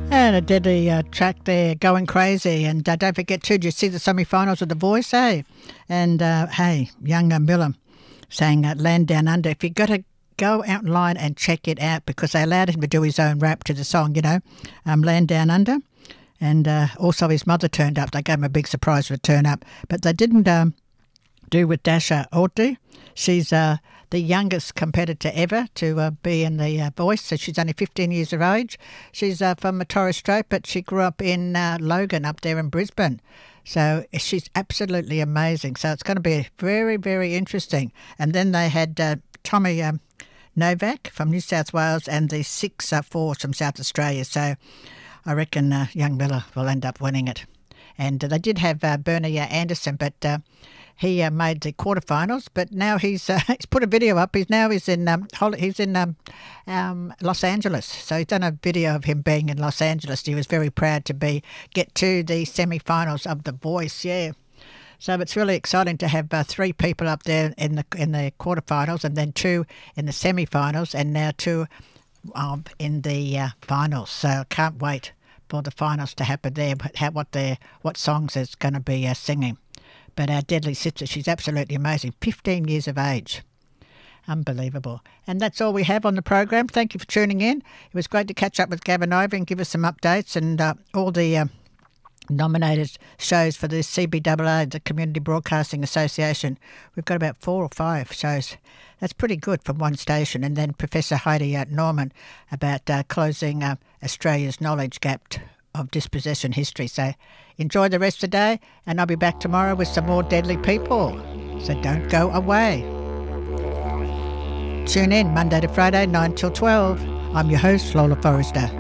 And a deadly track there, Going Crazy. And don't forget too, did you see the semi-finals of The Voice, eh? And hey, young Miller saying Land Down Under. If you've got to go out online and check it out, because they allowed him to do his own rap to the song, Land Down Under. And also his mother turned up. They gave him a big surprise for a turn up. But they didn't do with Dasha Orty. She's the youngest competitor ever to be in The Voice. So she's only 15 years of age. She's from Torres Strait, but she grew up in Logan up there in Brisbane. So she's absolutely amazing. So it's going to be very, very interesting. And then they had Tommy Novak from New South Wales and the 6-4 from South Australia. So I reckon young Miller will end up winning it. And they did have Bernie Anderson, but he made the quarterfinals. But now he's put a video up. He's in Los Angeles. So he's done a video of him being in Los Angeles. He was very proud to get to the semi-finals of The Voice. Yeah. So it's really exciting to have 3 people up there in the quarterfinals, and then 2 in the semi-finals, and now 2 in the finals. So I can't wait for the finals to happen there. What songs is going to be singing. But our deadly sister, she's absolutely amazing. 15 years of age. Unbelievable. And that's all we have on the program. Thank you for tuning in. It was great to catch up with Gavin Over and give us some updates and all the nominated shows for the CBAA, the Community Broadcasting Association. We've got about 4 or 5 shows. That's pretty good from one station. And then Professor Heidi Norman about closing Australia's knowledge gap of dispossession history. So enjoy the rest of the day, and I'll be back tomorrow with some more deadly people. So don't go away. Tune in Monday to Friday, 9 till 12. I'm your host, Lola Forrester.